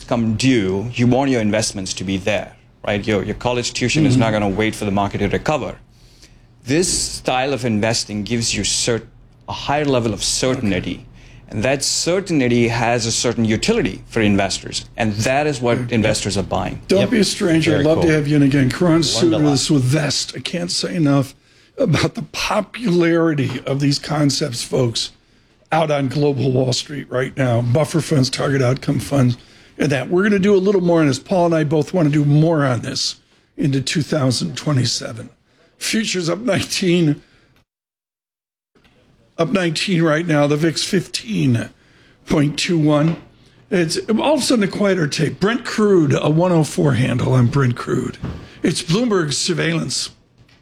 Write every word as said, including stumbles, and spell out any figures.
come due, you want your investments to be there, right? Your, your college tuition mm-hmm. is not going to wait for the market to recover. This style of investing gives you cert- a higher level of certainty. Okay. And that certainty has a certain utility for investors. And that is what yep. investors are buying. Don't yep. be a stranger. Very I'd love cool. to have you in again. Karan Sudras with Vest. I can't say enough about the popularity of these concepts, folks, out on global Wall Street right now. Buffer funds, target outcome funds, and that. We're going to do a little more on this. Paul and I both want to do more on this into two thousand twenty-seven. Futures up nineteen. Up nineteen right now. The V I X fifteen point two one. It's all of a sudden a quieter tape. Brent Crude, a one oh four handle on Brent Crude. It's Bloomberg surveillance.